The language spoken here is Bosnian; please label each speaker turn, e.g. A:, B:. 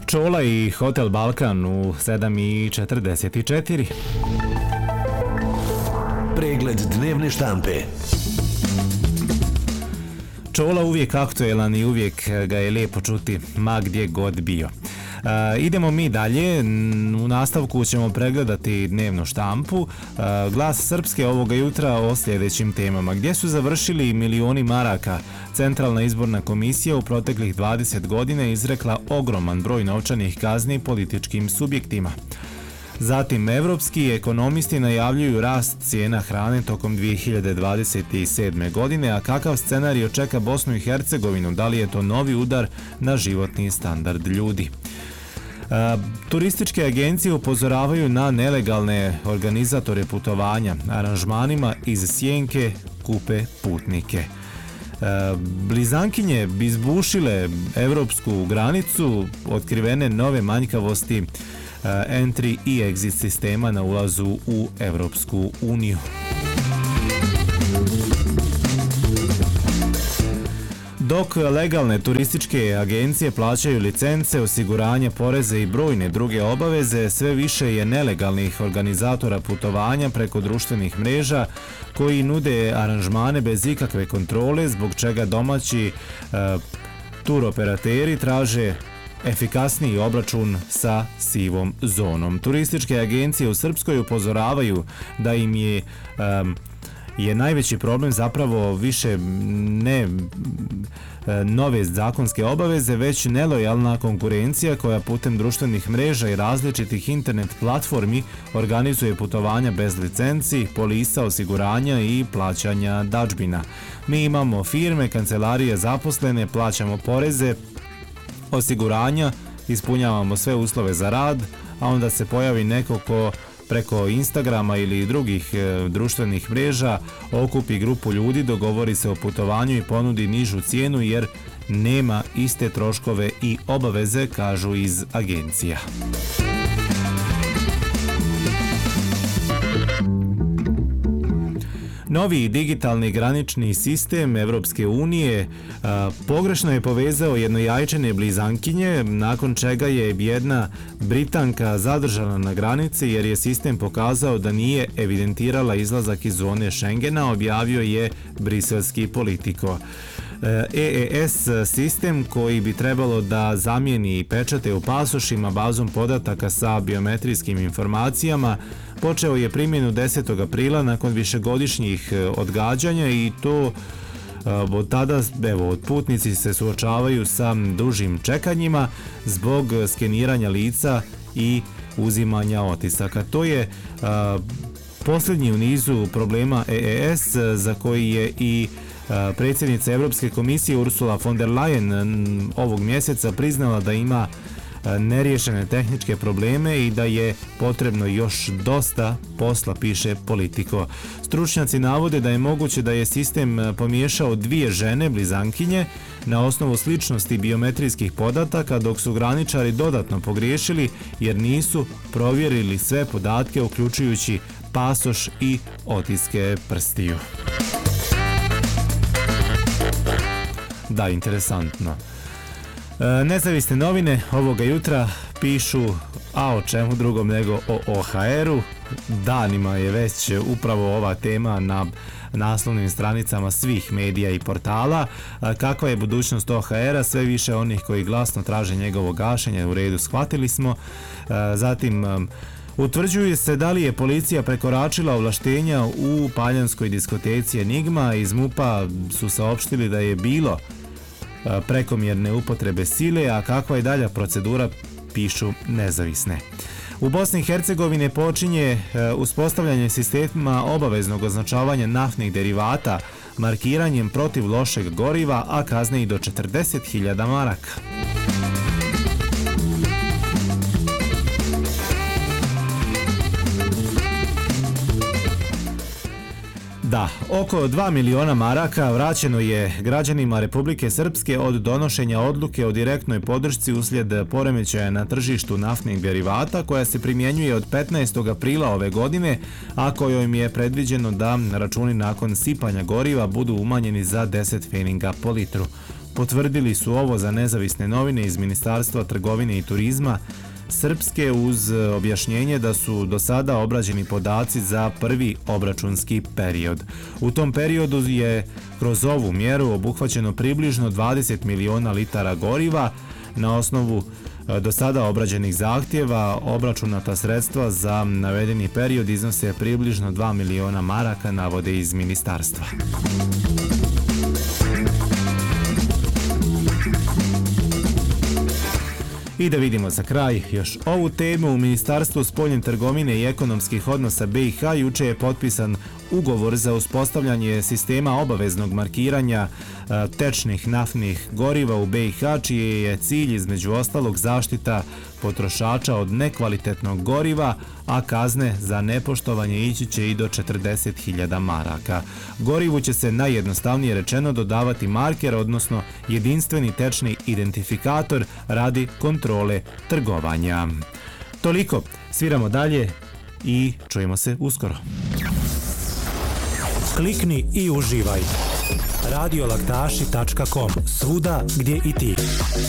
A: Čola i Hotel Balkan u 7:44.
B: Pregled dnevne štampe.
A: Čola uvijek aktuelan i uvijek ga je lijepo čuti, ma gdje god bio. Idemo mi dalje, u nastavku ćemo pregledati dnevnu štampu. Glas Srpske ovoga jutra o sljedećim temama. Gdje su završili milioni maraka? Centralna izborna komisija u proteklih 20 godina izrekla ogroman broj novčanih kazni političkim subjektima. Zatim, evropski ekonomisti najavljuju rast cijena hrane tokom 2027. godine, a kakav scenarij čeka Bosnu i Hercegovinu? Da li je to novi udar na životni standard ljudi? Turističke agencije upozoravaju na nelegalne organizatore putovanja, aranžmanima iz sjenke kupe putnike. Blizankinje bi izbušile evropsku granicu, otkrivene nove manjkavosti entry i exit sistema na ulazu u Evropsku uniju. Dok legalne turističke agencije plaćaju licence, osiguranja, poreze i brojne druge obaveze, sve više je nelegalnih organizatora putovanja preko društvenih mreža koji nude aranžmane bez ikakve kontrole, zbog čega domaći turoperateri traže efikasniji obračun sa sivom zonom. Turističke agencije u Srpskoj upozoravaju da im je najveći problem zapravo više ne nove zakonske obaveze, već nelojalna konkurencija koja putem društvenih mreža i različitih internet platformi organizuje putovanja bez licenci, polisa, osiguranja i plaćanja dadžbina. Mi imamo firme, kancelarije, zaposlene, plaćamo poreze, osiguranja, ispunjavamo sve uslove za rad, a onda se pojavi neko ko preko Instagrama ili drugih društvenih mreža okupi grupu ljudi, dogovori se o putovanju i ponudi nižu cijenu jer nema iste troškove i obaveze, kažu iz agencija. Novi digitalni granični sistem Evropske unije pogrešno je povezao jednojajčane blizankinje, nakon čega je jedna Britanka zadržana na granici jer je sistem pokazao da nije evidentirala izlazak iz zone Schengena, objavio je briselski Politico. EES sistem, koji bi trebalo da zamijeni pečate u pasošima bazom podataka sa biometrijskim informacijama, počeo je primjenu 10. aprila nakon višegodišnjih odgađanja i to od tada putnici se suočavaju sa dužim čekanjima zbog skeniranja lica i uzimanja otisaka. To je posljednji u nizu problema EES za koji je i predsjednica Europske komisije Ursula von der Leyen ovog mjeseca priznala da ima neriješene tehničke probleme i da je potrebno još dosta posla, piše Politico. Stručnjaci navode da je moguće da je sistem pomiješao dvije žene blizankinje na osnovu sličnosti biometrijskih podataka, dok su graničari dodatno pogriješili jer nisu provjerili sve podatke uključujući pasoš i otiske prstiju. Da, interesantno. Nezavisne novine ovoga jutra pišu, a o čemu drugom nego o OHR-u. Danima je već upravo ova tema na naslovnim stranicama svih medija i portala. Kakva je budućnost OHR-a? Sve više onih koji glasno traže njegovo gašenje, u redu, shvatili smo. Zatim, utvrđuje se da li je policija prekoračila ovlaštenja u paljanskoj diskoteci Enigma. Iz MUP-a su saopštili da je bilo prekomjerne upotrebe sile, a kakva je dalja procedura, pišu nezavisne. U Bosni i Hercegovini počinje uspostavljanje sistema obaveznog označavanja naftnih derivata markiranjem protiv lošeg goriva, a kazne i do 40.000 maraka. Da, oko 2 miliona maraka vraćeno je građanima Republike Srpske od donošenja odluke o direktnoj podršci uslijed poremećaja na tržištu naftnih derivata koja se primjenjuje od 15. aprila ove godine, a kojom je predviđeno da računi nakon sipanja goriva budu umanjeni za 10 pfeninga po litru. potvrdili su ovo za nezavisne novine iz Ministarstva trgovine i turizma Srpske uz objašnjenje da su do sada obrađeni podaci za prvi obračunski period. U tom periodu je kroz ovu mjeru obuhvaćeno približno 20 miliona litara goriva. Na osnovu do sada obrađenih zahtjeva obračunata sredstva za navedeni period iznose približno 2 miliona maraka, navode iz ministarstva. I da vidimo za kraj još ovu temu. U Ministarstvu spoljne trgovine i ekonomskih odnosa BiH juče je potpisan ugovor za uspostavljanje sistema obaveznog markiranja tečnih naftnih goriva u BiH, čiji je cilj između ostalog zaštita potrošača od nekvalitetnog goriva, a kazne za nepoštovanje ići će i do 40.000 maraka. Gorivu će se najjednostavnije rečeno dodavati marker, odnosno jedinstveni tečni identifikator radi kontrole trgovanja. Toliko, sviramo dalje i čujemo se uskoro.
C: Klikni i uživaj. radiolaktaši.com, svuda gdje i ti.